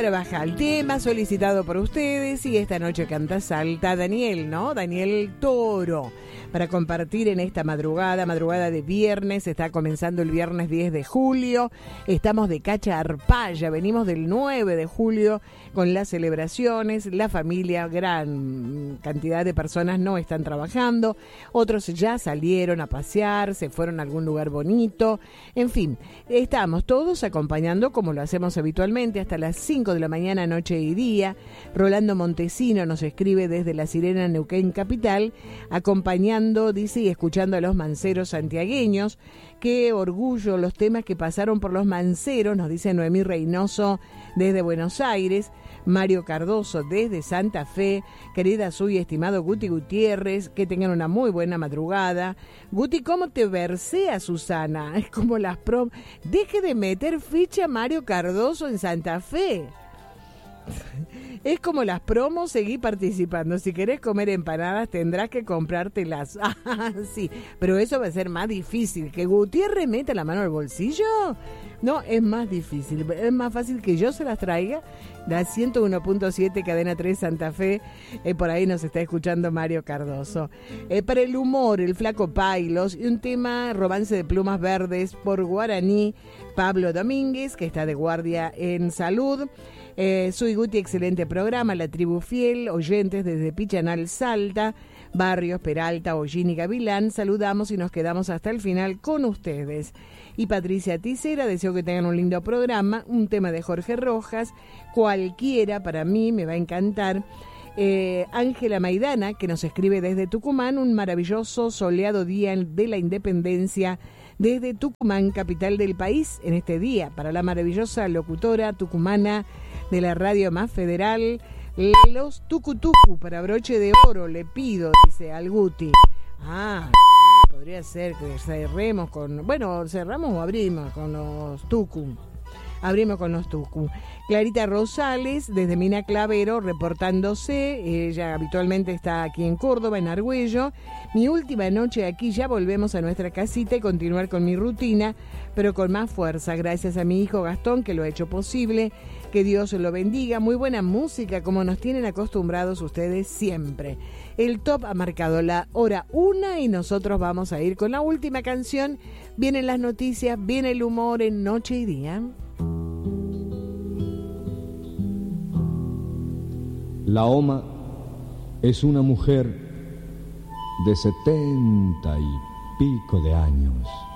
Carabajal, tema solicitado por ustedes, y esta noche canta Salta Daniel, ¿no? Daniel Toro, para compartir en esta madrugada de viernes. Está comenzando el viernes 10 de julio, estamos de Cacha Arpaya, venimos del 9 de julio con las celebraciones, la familia, gran cantidad de personas no están trabajando, otros ya salieron a pasear, se fueron a algún lugar bonito, en fin, estamos todos acompañando como lo hacemos habitualmente hasta las 5 de la mañana, noche y día. Rolando Montesino nos escribe desde La Sirena, Neuquén Capital, acompañando, dice, y escuchando a los manceros santiagueños. Qué orgullo los temas que pasaron por los manceros, nos dice Noemí Reynoso desde Buenos Aires. Mario Cardoso desde Santa Fe, querida suya, estimado Guti Gutiérrez, que tengan una muy buena madrugada. Guti, ¿cómo te versea Susana? Es como las prom... Deje de meter ficha Mario Cardoso en Santa Fe. Es como las promos, seguí participando. Si querés comer empanadas tendrás que comprártelas. Sí, pero eso va a ser más difícil. ¿Que Gutiérrez meta la mano al bolsillo? No, es más difícil. Es más fácil que yo se las traiga. La 101.7 Cadena 3 Santa Fe. Por ahí nos está escuchando Mario Cardoso. Para el humor, el Flaco Pailos. Y un tema, Romance de Plumas Verdes por Guaraní. Pablo Domínguez, que está de guardia en salud. Soy Guti, excelente programa. La Tribu Fiel, oyentes desde Pichanal, Salta, Barrios, Peralta, Hollín y Gavilán. Saludamos y nos quedamos hasta el final con ustedes. Y Patricia Ticera, deseo que tengan un lindo programa. Un tema de Jorge Rojas, cualquiera, para mí me va a encantar. Ángela Maidana, que nos escribe desde Tucumán, un maravilloso soleado día de la Independencia desde Tucumán, capital del país, en este día, para la maravillosa locutora tucumana de la radio más federal, los tucutucu, para broche de oro, le pido, dice al Guti. Podría ser que cerremos con... Bueno, cerramos o abrimos con los tucu. Abrimos con los tucu. Clarita Rosales, desde Mina Clavero, reportándose. Ella habitualmente está aquí en Córdoba, en Argüello. Mi última noche aquí, ya volvemos a nuestra casita y continuar con mi rutina, pero con más fuerza. Gracias a mi hijo Gastón, que lo ha hecho posible. Que Dios lo bendiga. Muy buena música, como nos tienen acostumbrados ustedes siempre. El top ha marcado la hora 1 y nosotros vamos a ir con la última canción. Vienen las noticias, viene el humor en Noche y Día. La Oma es una mujer de 70 y pico de años.